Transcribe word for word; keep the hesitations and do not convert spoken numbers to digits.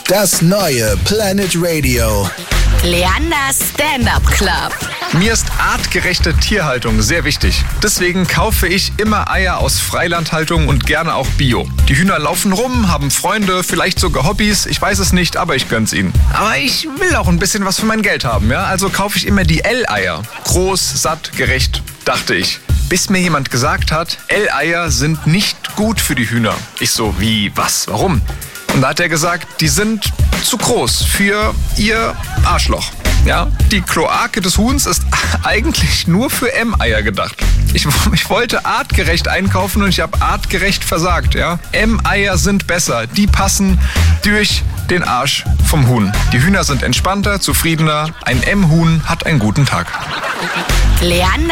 Das neue Planet Radio. Leanders Stand-Up Club. Mir ist artgerechte Tierhaltung sehr wichtig. Deswegen kaufe ich immer Eier aus Freilandhaltung und gerne auch Bio. Die Hühner laufen rum, haben Freunde, vielleicht sogar Hobbys. Ich weiß es nicht, aber ich gönn's ihnen. Aber ich will auch ein bisschen was für mein Geld haben, ja? Also kaufe ich immer die L-Eier. Groß, satt, gerecht, dachte ich. Bis mir jemand gesagt hat, L-Eier sind nicht gut für die Hühner. Ich so, wie, was, warum? Und da hat er gesagt, die sind zu groß für ihr Arschloch. Ja, die Kloake des Huhns ist eigentlich nur für M-Eier gedacht. Ich, ich wollte artgerecht einkaufen und ich habe artgerecht versagt. Ja? M-Eier sind besser, die passen durch den Arsch vom Huhn. Die Hühner sind entspannter, zufriedener. Ein M-Huhn hat einen guten Tag. Leander